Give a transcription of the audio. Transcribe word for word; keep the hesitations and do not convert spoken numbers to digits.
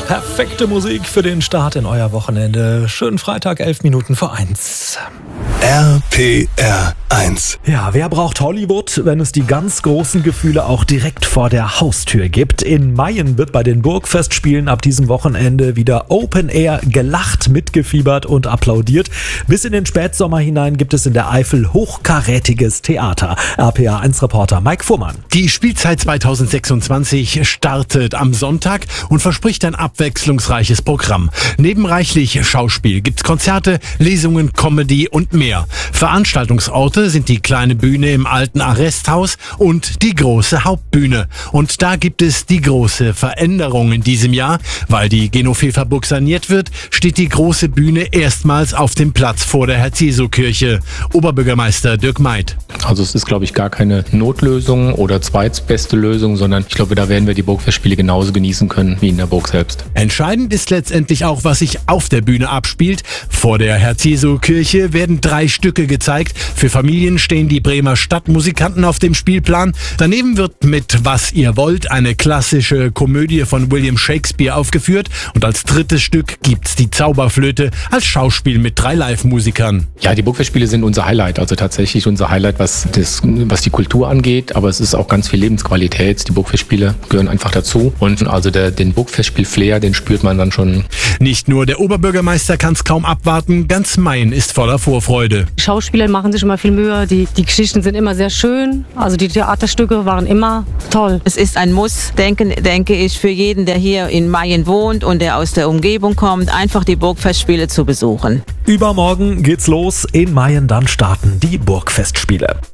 Perfekte Musik für den Start in euer Wochenende. Schönen Freitag, elf Minuten vor eins. R P R eins. Ja, wer braucht Hollywood, wenn es die ganz großen Gefühle auch direkt vor der Haustür gibt? In Mayen wird bei den Burgfestspielen ab diesem Wochenende wieder Open Air gelacht, mitgefiebert und applaudiert. Bis in den Spätsommer hinein gibt es in der Eifel hochkarätiges Theater. R P R eins Reporter Mike Fuhrmann. Die Spielzeit zweitausendsechsundzwanzig startet am Sonntag und verspricht ein abwechslungsreiches Programm. Neben reichlich Schauspiel gibt's Konzerte, Lesungen, Comedy und mehr. Veranstaltungsorte sind die kleine Bühne im alten Arresthaus und die große Hauptbühne. Und da gibt es die große Veränderung in diesem Jahr. Weil die Genovefa-Burg saniert wird, steht die große Bühne erstmals auf dem Platz vor der Herz-Jesu-Kirche. Oberbürgermeister Dirk Meid. Also es ist, glaube ich, gar keine Notlösung oder zweitbeste Lösung, sondern ich glaube, da werden wir die Burgfestspiele genauso genießen können wie in der Burg selbst. Entscheidend ist letztendlich auch, was sich auf der Bühne abspielt. Vor der Herz-Jesu-Kirche werden drei Stücke gezeigt. Für Familien stehen die Bremer Stadtmusikanten auf dem Spielplan. Daneben wird mit Was ihr wollt eine klassische Komödie von William Shakespeare aufgeführt. Und als drittes Stück gibt's die Zauberflöte als Schauspiel mit drei Live-Musikern. Ja, die Burgfestspiele sind unser Highlight, also tatsächlich unser Highlight, was, das, was die Kultur angeht. Aber es ist auch ganz viel Lebensqualität. Die Burgfestspiele gehören einfach dazu. Und also der, den Burgfestspiel-Flair, den spürt man dann schon. Nicht nur der Oberbürgermeister kann es kaum abwarten, ganz Mayen ist voller Vorfreude. Die Schauspieler machen sich immer viel Mühe, die, die Geschichten sind immer sehr schön, also die Theaterstücke waren immer toll. Es ist ein Muss, denke, denke ich, für jeden, der hier in Mayen wohnt und der aus der Umgebung kommt, einfach die Burgfestspiele zu besuchen. Übermorgen geht's los. In Mayen dann starten die Burgfestspiele.